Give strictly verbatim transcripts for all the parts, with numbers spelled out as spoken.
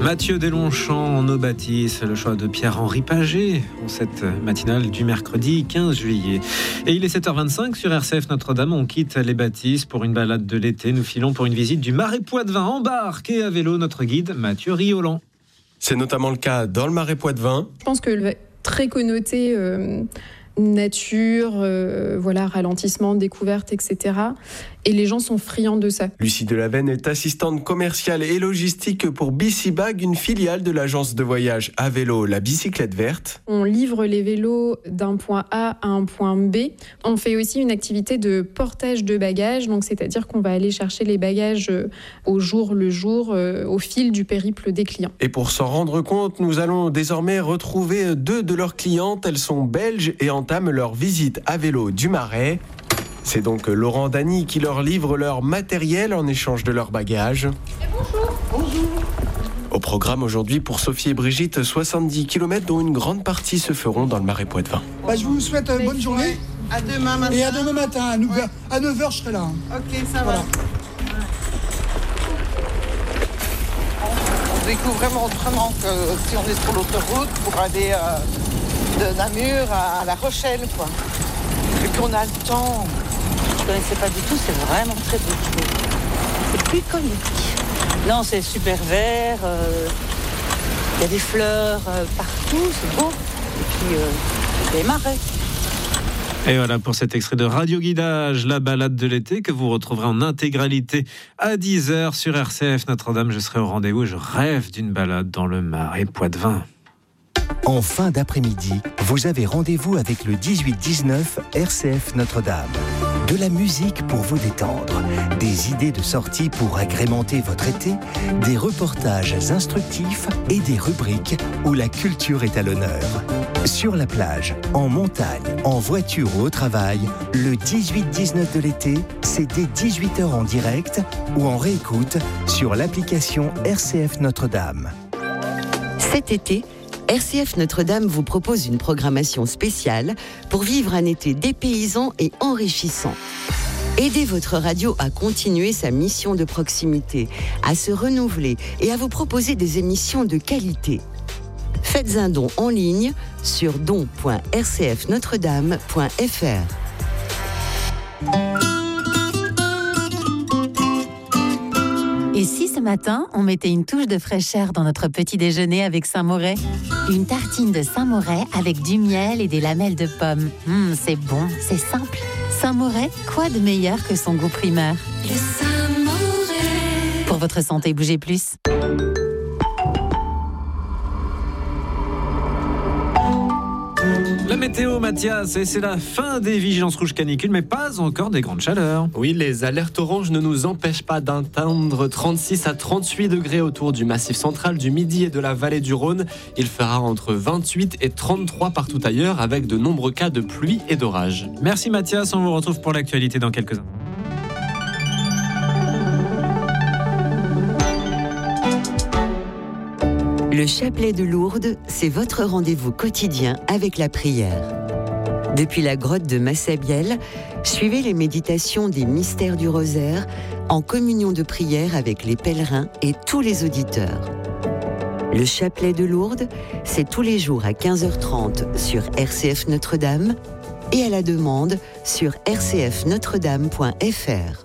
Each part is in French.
Mathieu Deslongchamps en nos bâtisses, le choix de Pierre-Henri Paget en cette matinale du mercredi quinze juillet. Et il est sept heures vingt-cinq sur R C F Notre-Dame. On quitte les bâtisses pour une balade de l'été. Nous filons pour une visite du Marais Poitevin. Embarque et à vélo notre guide Mathieu Riolan. C'est notamment le cas dans le Marais Poitevin. Je pense que le très connoté euh, nature, euh, voilà, ralentissement, découverte, et cetera. Et les gens sont friands de ça. Lucie Delavenne est assistante commerciale et logistique pour Bicibag, une filiale de l'agence de voyage à vélo La Bicyclette Verte. On livre les vélos d'un point A à un point B. On fait aussi une activité de portage de bagages, donc c'est-à-dire qu'on va aller chercher les bagages au jour le jour, euh, au fil du périple des clients. Et pour s'en rendre compte, nous allons désormais retrouver deux de leurs clientes. Elles sont belges et entament leur visite à vélo du Marais. C'est donc Laurent Dany qui leur livre leur matériel en échange de leurs bagages. Et bonjour. Bonjour. Au programme aujourd'hui pour Sophie et Brigitte, soixante-dix kilomètres dont une grande partie se feront dans le Marais Poitevin. Bah, je vous souhaite une bonne journée. À demain matin. Et à demain matin, à, nous, ouais. à neuf heures je serai là. Ok, ça voilà. va. On découvre vraiment autrement que si on est sur l'autoroute pour aller euh, de Namur à La Rochelle, quoi. Et puis on a le temps. Je ne connaissais pas du tout, c'est vraiment très beau. C'est plus connu. Non, c'est super vert, il euh, y a des fleurs euh, partout, c'est beau. Et puis euh, des marais. Et voilà pour cet extrait de Radio Guidage, la balade de l'été que vous retrouverez en intégralité à dix heures sur R C F Notre-Dame. Je serai au rendez-vous, je rêve d'une balade dans le Marais Poitevin. En fin d'après-midi, vous avez rendez-vous avec le dix-huit dix-neuf R C F Notre-Dame. De la musique pour vous détendre, des idées de sortie pour agrémenter votre été, des reportages instructifs et des rubriques où la culture est à l'honneur. Sur la plage, en montagne, en voiture ou au travail, le dix-huit dix-neuf de l'été, c'est dès dix-huit heures en direct ou en réécoute sur l'application R C F Notre-Dame. Cet été, R C F Notre-Dame vous propose une programmation spéciale pour vivre un été dépaysant et enrichissant. Aidez votre radio à continuer sa mission de proximité, à se renouveler et à vous proposer des émissions de qualité. Faites un don en ligne sur don point r c f notre dame point f r. Et si ce matin, on mettait une touche de fraîcheur dans notre petit déjeuner avec Saint-Moret ? Une tartine de Saint-Moret avec du miel et des lamelles de pommes. Mmh, c'est bon, c'est simple. Saint-Moret, quoi de meilleur que son goût primeur ? Le Saint-Moret. Pour votre santé, bougez plus. La météo, Mathias, et c'est la fin des vigilances rouges canicule, mais pas encore des grandes chaleurs. Oui, les alertes oranges ne nous empêchent pas d'atteindre trente-six à trente-huit degrés autour du Massif central, du Midi et de la vallée du Rhône. Il fera entre vingt-huit et trente-trois partout ailleurs, avec de nombreux cas de pluie et d'orage. Merci Mathias, on vous retrouve pour l'actualité dans quelques instants. Le chapelet de Lourdes, c'est votre rendez-vous quotidien avec la prière. Depuis la grotte de Massabielle, suivez les méditations des mystères du rosaire en communion de prière avec les pèlerins et tous les auditeurs. Le chapelet de Lourdes, c'est tous les jours à quinze heures trente sur R C F Notre-Dame et à la demande sur r c f notre dame point f r.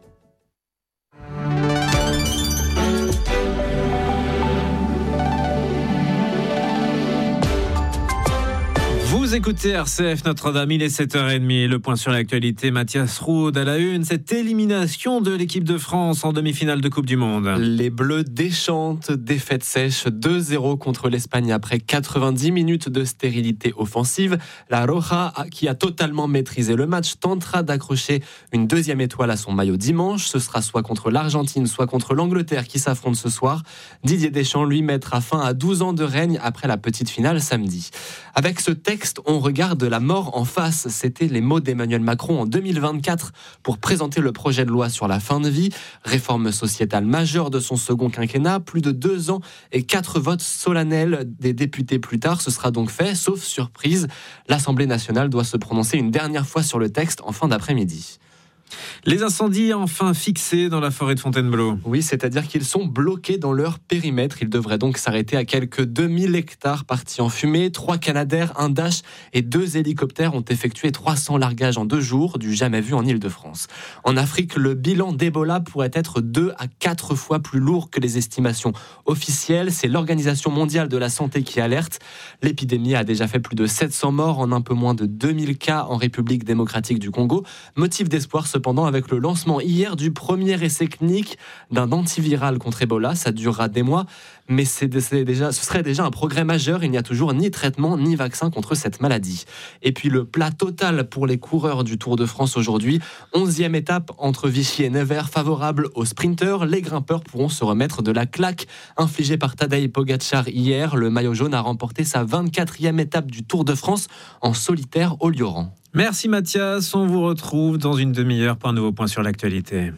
Vous écoutez R C F Notre-Dame, il est sept heures trente, le point sur l'actualité, Mathias Roud à la une, cette élimination de l'équipe de France en demi-finale de Coupe du Monde. Les Bleus déchantent, défaite sèche deux zéro contre l'Espagne après quatre-vingt-dix minutes de stérilité offensive. La Roja, qui a totalement maîtrisé le match, tentera d'accrocher une deuxième étoile à son maillot dimanche. Ce sera soit contre l'Argentine, soit contre l'Angleterre qui s'affrontent ce soir. Didier Deschamps, lui, mettra fin à douze ans de règne après la petite finale samedi. Avec ce texte, on regarde la mort en face. C'était les mots d'Emmanuel Macron en deux mille vingt-quatre pour présenter le projet de loi sur la fin de vie. Réforme sociétale majeure de son second quinquennat. Plus de deux ans et quatre votes solennels des députés plus tard. Ce sera donc fait, sauf surprise. L'Assemblée nationale doit se prononcer une dernière fois sur le texte en fin d'après-midi. Les incendies enfin fixés dans la forêt de Fontainebleau. Oui, c'est-à-dire qu'ils sont bloqués dans leur périmètre. Ils devraient donc s'arrêter à quelques deux mille hectares partis en fumée. Trois Canadair, un Dash et deux hélicoptères ont effectué trois cents largages en deux jours, du jamais vu en Île-de-France. En Afrique, le bilan d'Ebola pourrait être deux à quatre fois plus lourd que les estimations officielles. C'est l'Organisation mondiale de la santé qui alerte. L'épidémie a déjà fait plus de sept cents morts en un peu moins de deux mille cas en République démocratique du Congo. Motif d'espoir cependant avec le lancement hier du premier essai clinique d'un antiviral contre Ebola. Ça durera des mois, mais c'est, c'est déjà, ce serait déjà un progrès majeur. Il n'y a toujours ni traitement ni vaccin contre cette maladie. Et puis le plat total pour les coureurs du Tour de France aujourd'hui. Onzième étape entre Vichy et Nevers, favorable aux sprinteurs. Les grimpeurs pourront se remettre de la claque infligée par Tadej Pogačar hier. Le maillot jaune a remporté sa vingt-quatrième étape du Tour de France en solitaire au Lioran. Merci Mathias, on vous retrouve dans une demi-heure pour un nouveau point sur l'actualité.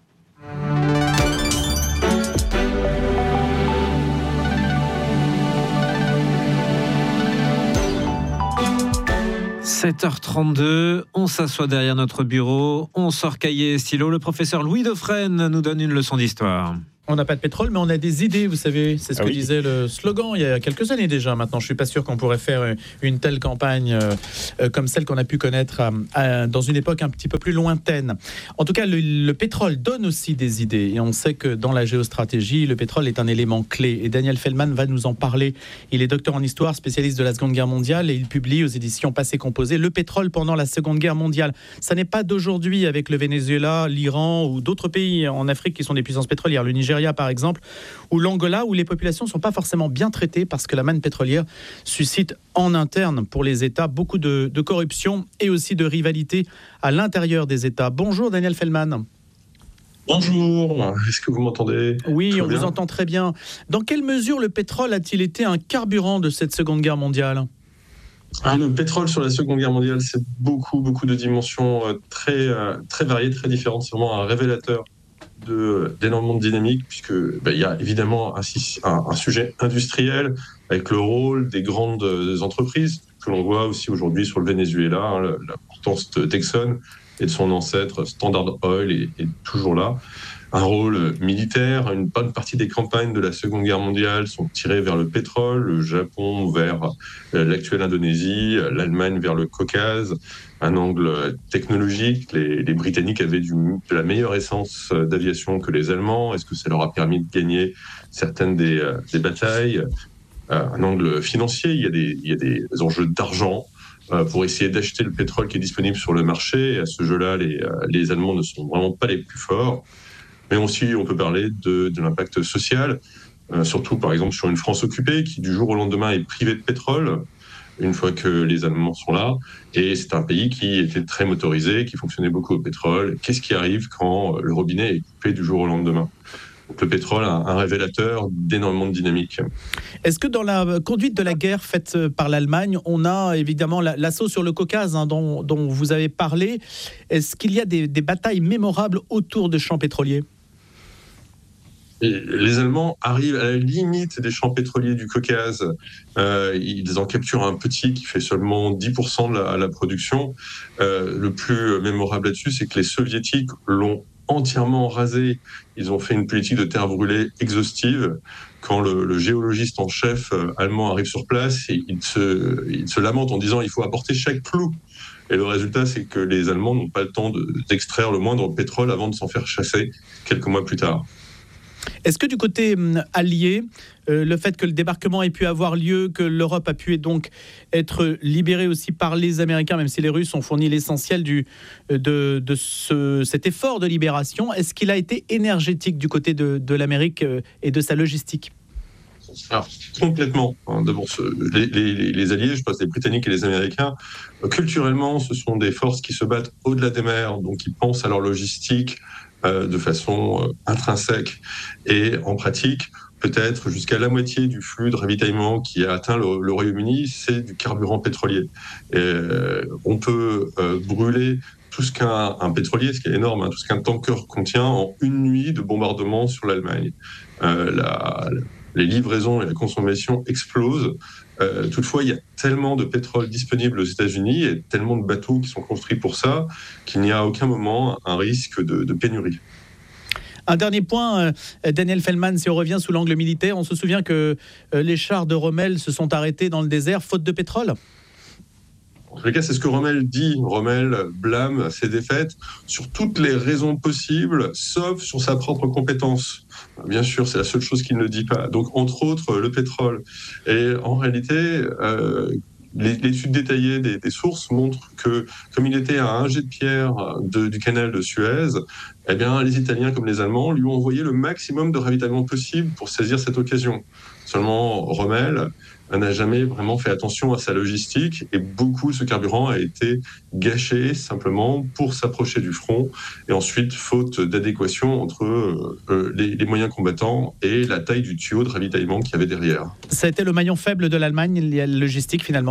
sept heures trente-deux, on s'assoit derrière notre bureau, on sort cahier et stylo. Le professeur Louis Dauphren nous donne une leçon d'histoire. On n'a pas de pétrole, mais on a des idées, vous savez. C'est ce ah que oui. disait le slogan il y a quelques années déjà. Maintenant, je ne suis pas sûr qu'on pourrait faire une telle campagne euh, comme celle qu'on a pu connaître euh, euh, dans une époque un petit peu plus lointaine. En tout cas, le, le pétrole donne aussi des idées. Et on sait que dans la géostratégie, le pétrole est un élément clé. Et Daniel Feldman va nous en parler. Il est docteur en histoire, spécialiste de la Seconde Guerre mondiale, et il publie aux éditions Passé Composé Le pétrole pendant la Seconde Guerre mondiale. Ça n'est pas d'aujourd'hui avec le Venezuela, l'Iran ou d'autres pays en Afrique qui sont des puissances pétrolières. Le Nigeria, par exemple, ou l'Angola, où les populations ne sont pas forcément bien traitées parce que la manne pétrolière suscite en interne pour les États beaucoup de, de corruption et aussi de rivalité à l'intérieur des États. Bonjour Daniel Feldman. Bonjour, est-ce que vous m'entendez ? Oui, on vous entend très bien. Dans quelle mesure le pétrole a-t-il été un carburant de cette Seconde Guerre mondiale ? Ah, le pétrole sur la Seconde Guerre mondiale, c'est beaucoup, beaucoup de dimensions très, très variées, très différentes. C'est vraiment un révélateur De, d'énormément de dynamique, puisque bah, il y a évidemment un, un, un sujet industriel avec le rôle des grandes des entreprises que l'on voit aussi aujourd'hui sur le Venezuela. Hein, l'importance d'Exxon et de son ancêtre Standard Oil est, est toujours là. Un rôle militaire, une bonne partie des campagnes de la Seconde Guerre mondiale sont tirées vers le pétrole, le Japon vers l'actuelle Indonésie, l'Allemagne vers le Caucase. Un angle technologique, les, les Britanniques avaient du, de la meilleure essence d'aviation que les Allemands. Est-ce que ça leur a permis de gagner certaines des, des batailles ? Un angle financier, il y a des, il y a des enjeux d'argent pour essayer d'acheter le pétrole qui est disponible sur le marché. Et à ce jeu-là, les, les Allemands ne sont vraiment pas les plus forts. Mais aussi, on peut parler de, de l'impact social, euh, surtout par exemple sur une France occupée qui du jour au lendemain est privée de pétrole, une fois que les Allemands sont là. Et c'est un pays qui était très motorisé, qui fonctionnait beaucoup au pétrole. Qu'est-ce qui arrive quand le robinet est coupé du jour au lendemain ? Donc le pétrole, un, un révélateur d'énormément de dynamique. Est-ce que dans la conduite de la guerre faite par l'Allemagne, on a évidemment l'assaut sur le Caucase hein, dont, dont vous avez parlé. Est-ce qu'il y a des, des batailles mémorables autour de champs pétroliers ? Et les Allemands arrivent à la limite des champs pétroliers du Caucase. Euh, ils en capturent un petit qui fait seulement dix pour cent de la, la production. Euh, le plus mémorable là-dessus, c'est que les Soviétiques l'ont entièrement rasé. Ils ont fait une politique de terre brûlée exhaustive. Quand le, le géologiste en chef allemand arrive sur place, il se, il se lamente en disant « il faut apporter chaque clou ». Et le résultat, c'est que les Allemands n'ont pas le temps de, d'extraire le moindre pétrole avant de s'en faire chasser quelques mois plus tard. Est-ce que du côté allié, euh, le fait que le débarquement ait pu avoir lieu, que l'Europe a pu donc être libérée aussi par les Américains, même si les Russes ont fourni l'essentiel du, de, de ce, cet effort de libération, est-ce qu'il a été énergétique du côté de, de l'Amérique et de sa logistique ? Alors, complètement. D'abord, les, les, les alliés, je pense les Britanniques et les Américains, culturellement, ce sont des forces qui se battent au-delà des mers, donc ils pensent à leur logistique euh, de façon euh, intrinsèque. Et en pratique, peut-être jusqu'à la moitié du flux de ravitaillement qui a atteint le, le Royaume-Uni, c'est du carburant pétrolier. Et, euh, on peut euh, brûler tout ce qu'un un pétrolier, ce qui est énorme, hein, tout ce qu'un tanker contient en une nuit de bombardement sur l'Allemagne. Euh, la, la, les livraisons et la consommation explosent Euh, toutefois, il y a tellement de pétrole disponible aux États-Unis et tellement de bateaux qui sont construits pour ça qu'il n'y a à aucun moment un risque de, de pénurie. Un dernier point, euh, Daniel Feldman, si on revient sous l'angle militaire, on se souvient que euh, les chars de Rommel se sont arrêtés dans le désert faute de pétrole. En tous les cas, c'est ce que Rommel dit. Rommel blâme ses défaites sur toutes les raisons possibles, sauf sur sa propre compétence. Bien sûr, c'est la seule chose qu'il ne dit pas. Donc, entre autres, le pétrole. Et en réalité, euh, l'étude détaillée des, des sources montre que, comme il était à un jet de pierre de, du canal de Suez, eh bien, les Italiens comme les Allemands lui ont envoyé le maximum de ravitaillement possible pour saisir cette occasion. Seulement, Rommel n'a jamais vraiment fait attention à sa logistique et beaucoup de ce carburant a été gâché simplement pour s'approcher du front et ensuite faute d'adéquation entre euh, les, les moyens combattants et la taille du tuyau de ravitaillement qu'il y avait derrière. Ça a été le maillon faible de l'Allemagne, la logistique finalement ?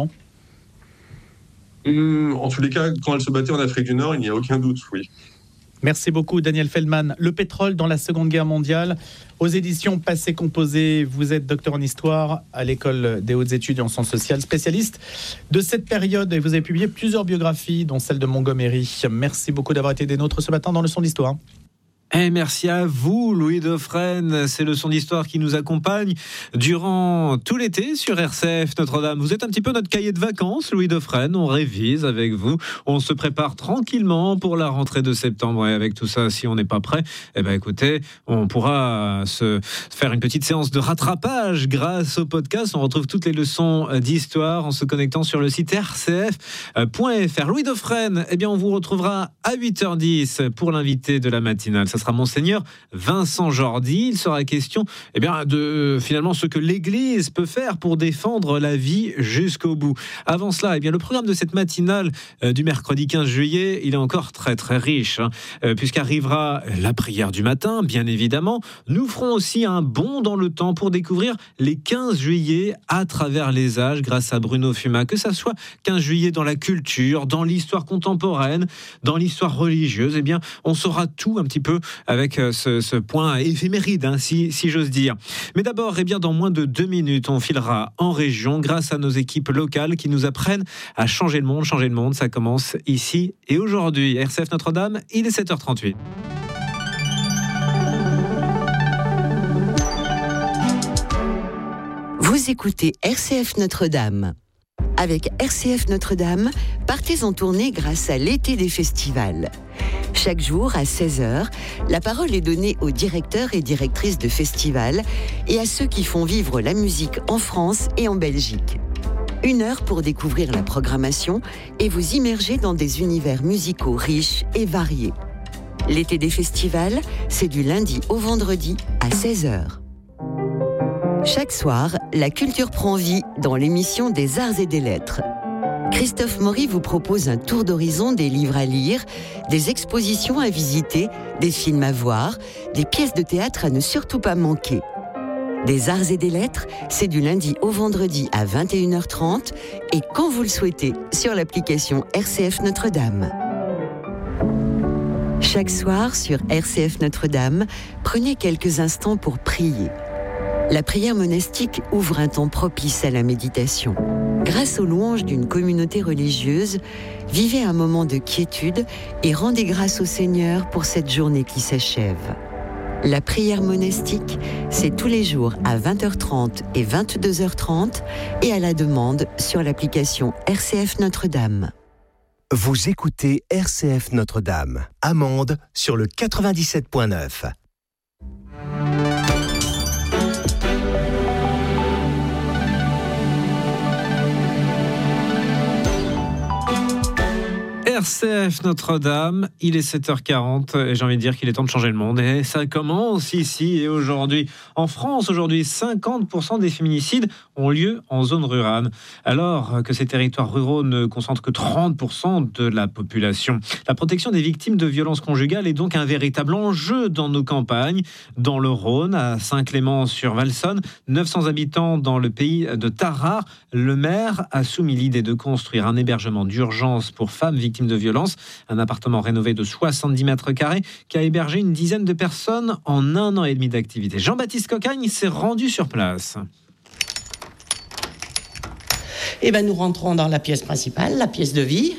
Hum, en tous les cas, quand elle se battait en Afrique du Nord, il n'y a aucun doute, oui. Merci beaucoup Daniel Feldman. Le pétrole dans la Seconde Guerre mondiale, aux éditions Passé Composé. Vous êtes docteur en histoire à l'École des hautes études en sciences sociales, spécialiste de cette période et vous avez publié plusieurs biographies, dont celle de Montgomery. Merci beaucoup d'avoir été des nôtres ce matin dans le son d'histoire. Et merci à vous, Louis Dauphren. C'est le son d'histoire qui nous accompagne durant tout l'été sur R C F Notre-Dame. Vous êtes un petit peu notre cahier de vacances, Louis Dauphren. On révise avec vous. On se prépare tranquillement pour la rentrée de septembre. Et avec tout ça, si on n'est pas prêt, eh ben, écoutez, on pourra se faire une petite séance de rattrapage grâce au podcast. On retrouve toutes les leçons d'histoire en se connectant sur le site r c f point f r. Louis Dauphren, eh bien, on vous retrouvera à huit heures dix pour l'invité de la matinale. Ça sera Monseigneur Vincent Jordi. Il sera question eh bien, de finalement ce que l'Église peut faire pour défendre la vie jusqu'au bout. Avant cela, eh bien, le programme de cette matinale euh, du mercredi quinze juillet, il est encore très très riche, hein, euh, puisqu'arrivera la prière du matin, bien évidemment. Nous ferons aussi un bond dans le temps pour découvrir les quinze juillet à travers les âges grâce à Bruno Fumat, que ça soit quinze juillet dans la culture, dans l'histoire contemporaine, dans l'histoire religieuse, eh bien, on saura tout un petit peu avec ce, ce point éphéméride, hein, si, si j'ose dire. Mais d'abord, eh bien, dans moins de deux minutes, on filera en région grâce à nos équipes locales qui nous apprennent à changer le monde. Changer le monde, ça commence ici et aujourd'hui. R C F Notre-Dame, il est sept heures trente-huit. Vous écoutez R C F Notre-Dame. Avec R C F Notre-Dame, partez en tournée grâce à l'été des festivals. Chaque jour, à seize heures, la parole est donnée aux directeurs et directrices de festivals et à ceux qui font vivre la musique en France et en Belgique. Une heure pour découvrir la programmation et vous immerger dans des univers musicaux riches et variés. L'été des festivals, c'est du lundi au vendredi à seize heures. Chaque soir, la culture prend vie dans l'émission des Arts et des Lettres. Christophe Maury vous propose un tour d'horizon des livres à lire, des expositions à visiter, des films à voir, des pièces de théâtre à ne surtout pas manquer. Des Arts et des Lettres, c'est du lundi au vendredi à vingt et une heures trente et quand vous le souhaitez sur l'application R C F Notre-Dame. Chaque soir sur R C F Notre-Dame, prenez quelques instants pour prier. La prière monastique ouvre un temps propice à la méditation. Grâce aux louanges d'une communauté religieuse, vivez un moment de quiétude et rendez grâce au Seigneur pour cette journée qui s'achève. La prière monastique, c'est tous les jours à vingt heures trente et vingt-deux heures trente et à la demande sur l'application R C F Notre-Dame. Vous écoutez R C F Notre-Dame, Amande sur le quatre-vingt-dix-sept point neuf. R C F Notre-Dame, il est sept heures quarante et j'ai envie de dire qu'il est temps de changer le monde. Et ça commence ici et aujourd'hui. En France, aujourd'hui, cinquante pour cent des féminicides ont lieu en zone rurale, alors que ces territoires ruraux ne concentrent que trente pour cent de la population. La protection des victimes de violences conjugales est donc un véritable enjeu dans nos campagnes. Dans le Rhône, à Saint-Clément-sur-Valsonne, neuf cents habitants dans le pays de Tarare, le maire a soumis l'idée de construire un hébergement d'urgence pour femmes victimes de violences, un appartement rénové de soixante-dix mètres carrés qui a hébergé une dizaine de personnes en un an et demi d'activité. Jean-Baptiste Cocagne s'est rendu sur place. Et ben nous rentrons dans la pièce principale, la pièce de vie,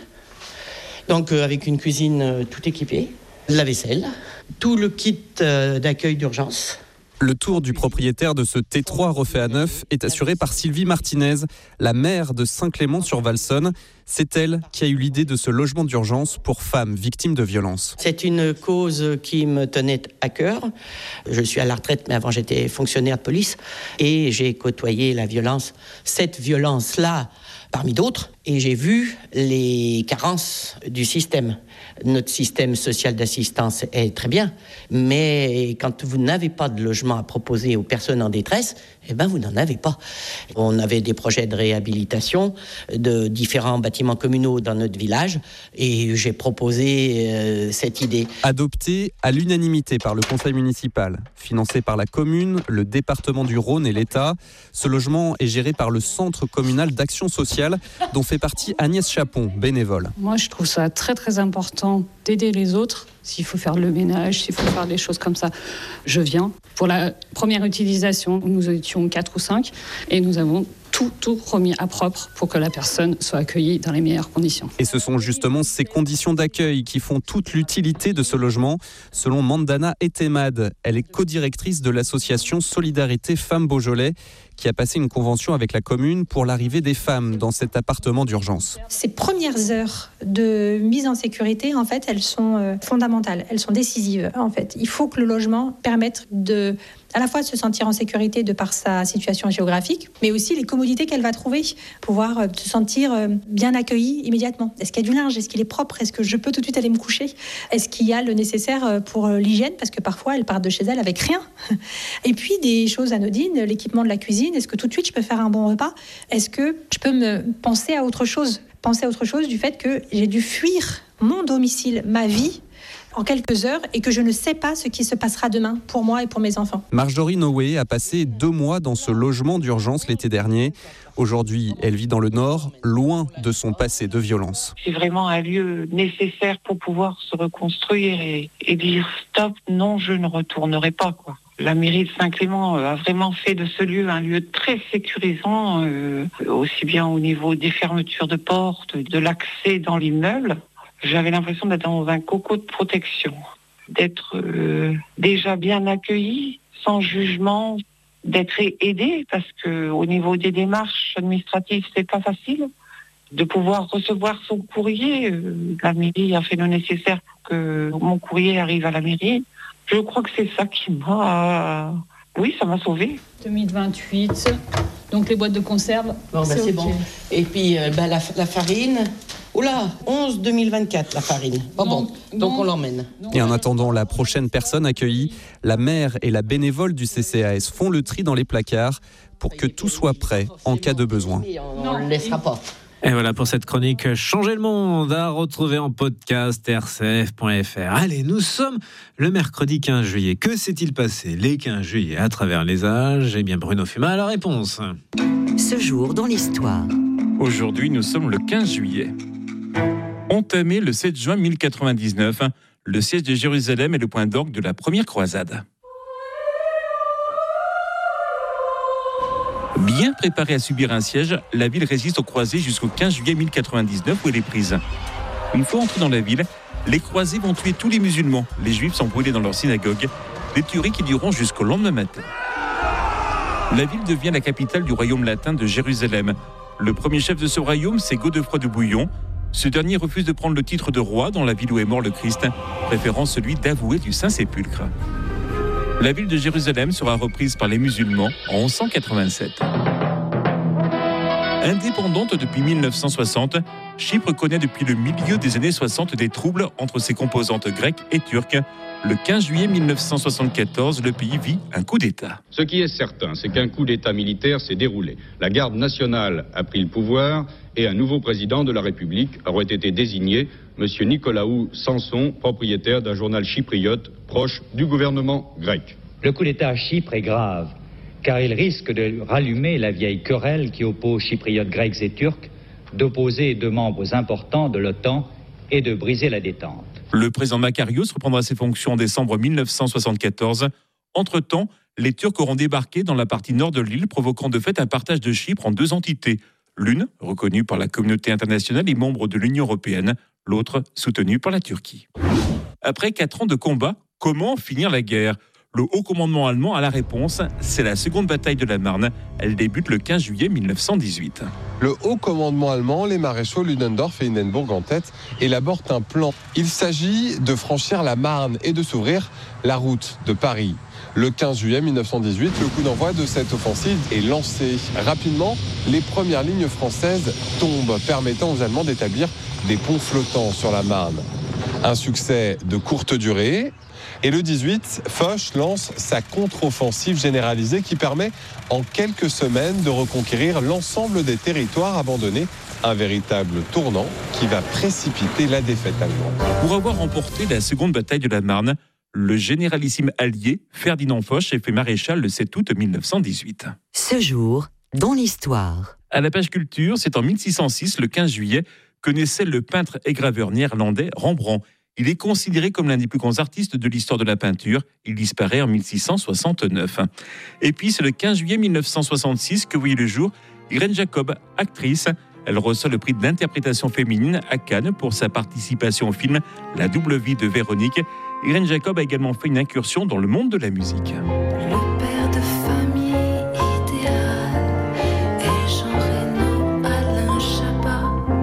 donc euh, avec une cuisine euh, tout équipée, la vaisselle, tout le kit euh, d'accueil d'urgence. Le tour du propriétaire de ce T trois refait à neuf est assuré par Sylvie Martinez, la maire de Saint-Clément-sur-Valsonne. C'est elle qui a eu l'idée de ce logement d'urgence pour femmes victimes de violences. C'est une cause qui me tenait à cœur. Je suis à la retraite, mais avant j'étais fonctionnaire de police et j'ai côtoyé la violence, cette violence-là parmi d'autres, et j'ai vu les carences du système. Notre système social d'assistance est très bien, mais quand vous n'avez pas de logement à proposer aux personnes en détresse, eh ben vous n'en avez pas. On avait des projets de réhabilitation de différents bâtiments communaux dans notre village, et j'ai proposé euh, cette idée. Adopté à l'unanimité par le conseil municipal, financé par la commune, le département du Rhône et l'État, ce logement est géré par le Centre communal d'action sociale, dont fait partie Agnès Chapon, bénévole. Moi, je trouve ça très très important d'aider les autres. S'il faut faire le ménage, s'il faut faire des choses comme ça, je viens. Pour la première utilisation, nous étions quatre ou cinq et nous avons tout, tout remis à propre pour que la personne soit accueillie dans les meilleures conditions. Et ce sont justement ces conditions d'accueil qui font toute l'utilité de ce logement, selon Mandana Etemad. Elle est codirectrice de l'association Solidarité Femmes Beaujolais, qui a passé une convention avec la commune pour l'arrivée des femmes dans cet appartement d'urgence. Ces premières heures de mise en sécurité, en fait, elles sont fondamentales, elles sont décisives. En fait, il faut que le logement permette de, à la fois de se sentir en sécurité de par sa situation géographique, mais aussi les commodités qu'elle va trouver, pouvoir se sentir bien accueillie immédiatement. Est-ce qu'il y a du linge? Est-ce qu'il est propre? Est-ce que je peux tout de suite aller me coucher? Est-ce qu'il y a le nécessaire pour l'hygiène? Parce que parfois, elle part de chez elle avec rien. Et puis, des choses anodines, l'équipement de la cuisine. Est-ce que tout de suite, je peux faire un bon repas? Est-ce que je peux me penser à autre chose? Penser à autre chose du fait que j'ai dû fuir mon domicile, ma vie, en quelques heures, et que je ne sais pas ce qui se passera demain pour moi et pour mes enfants. Marjorie Noé a passé deux mois dans ce logement d'urgence l'été dernier. Aujourd'hui, elle vit dans le Nord, loin de son passé de violence. C'est vraiment un lieu nécessaire pour pouvoir se reconstruire et, et dire stop, non, je ne retournerai pas, quoi. La mairie de Saint-Clément a vraiment fait de ce lieu un lieu très sécurisant, euh, aussi bien au niveau des fermetures de portes, de l'accès dans l'immeuble. J'avais l'impression d'être dans un coco de protection, d'être euh, déjà bien accueilli, sans jugement, d'être aidé, parce que au niveau des démarches administratives, c'est pas facile. De pouvoir recevoir son courrier, euh, la mairie a fait le nécessaire pour que mon courrier arrive à la mairie. Je crois que c'est ça qui m'a... Oui, ça m'a sauvée. deux mille vingt-huit, donc les boîtes de conserve, bon, ben, c'est, c'est okay. bon. Et puis euh, ben, la, la farine... Oula, onze deux mille vingt-quatre, la farine. Bon, bon, donc on l'emmène. Et en attendant la prochaine personne accueillie, la maire et la bénévole du C C A S font le tri dans les placards pour que tout soit prêt en cas de besoin. On ne le laissera pas. Et voilà pour cette chronique Changer le monde à retrouver en podcast r c f point f r. Allez, nous sommes le mercredi quinze juillet. Que s'est-il passé les quinze juillet à travers les âges? Eh bien, Bruno Fuma a la réponse. Ce jour dans l'histoire. Aujourd'hui, nous sommes le quinze juillet. Entamé le sept juin mille quatre-vingt-dix-neuf, le siège de Jérusalem est le point d'orgue de la première croisade. Bien préparée à subir un siège, la ville résiste aux croisés jusqu'au quinze juillet mille quatre-vingt-dix-neuf où elle est prise. Une fois entrés dans la ville, les croisés vont tuer tous les musulmans. Les juifs sont brûlés dans leur synagogue, des tueries qui dureront jusqu'au lendemain matin. La ville devient la capitale du royaume latin de Jérusalem. Le premier chef de ce royaume, c'est Godefroy de Bouillon. Ce dernier refuse de prendre le titre de roi dans la ville où est mort le Christ, préférant celui d'avoué du Saint-Sépulcre. La ville de Jérusalem sera reprise par les musulmans en onze cent quatre-vingt-sept. Indépendante depuis mille neuf cent soixante, Chypre connaît depuis le milieu des années soixante des troubles entre ses composantes grecques et turques. Le quinze juillet mille neuf cent soixante-quatorze, le pays vit un coup d'État. Ce qui est certain, c'est qu'un coup d'État militaire s'est déroulé. La garde nationale a pris le pouvoir et un nouveau président de la République aurait été désigné, M. Nicolaou Samson, propriétaire d'un journal chypriote proche du gouvernement grec. Le coup d'État à Chypre est grave, car il risque de rallumer la vieille querelle qui oppose chypriotes grecs et turcs, d'opposer deux membres importants de l'OTAN et de briser la détente. Le président Makarios reprendra ses fonctions en décembre mille neuf cent soixante-quatorze. Entre-temps, les Turcs auront débarqué dans la partie nord de l'île, provoquant de fait un partage de Chypre en deux entités. L'une, reconnue par la communauté internationale et membre de l'Union européenne, l'autre, soutenue par la Turquie. Après quatre ans de combat, comment finir la guerre ? Le haut commandement allemand a la réponse, c'est la seconde bataille de la Marne. Elle débute le quinze juillet mille neuf cent dix-huit. Le haut commandement allemand, les maréchaux Ludendorff et Hindenburg en tête, élaborent un plan. Il s'agit de franchir la Marne et de s'ouvrir la route de Paris. Le quinze juillet mille neuf cent dix-huit, le coup d'envoi de cette offensive est lancé. Rapidement, les premières lignes françaises tombent, permettant aux Allemands d'établir des ponts flottants sur la Marne. Un succès de courte durée. Et le dix-huit, Foch lance sa contre-offensive généralisée qui permet en quelques semaines de reconquérir l'ensemble des territoires abandonnés. Un véritable tournant qui va précipiter la défaite allemande. Pour avoir remporté la seconde bataille de la Marne, le généralissime allié Ferdinand Foch est fait maréchal le sept août mille neuf cent dix-huit. Ce jour, dans l'histoire. À la page culture, c'est en mille six cent six, le quinze juillet, que naissait le peintre et graveur néerlandais Rembrandt. Il est considéré comme l'un des plus grands artistes de l'histoire de la peinture. Il disparaît en mille six cent soixante-neuf. Et puis, c'est le quinze juillet mille neuf cent soixante-six que voyait le jour Irène Jacob, actrice. Elle reçoit le prix de l'interprétation féminine à Cannes pour sa participation au film La double vie de Véronique. Irène Jacob a également fait une incursion dans le monde de la musique.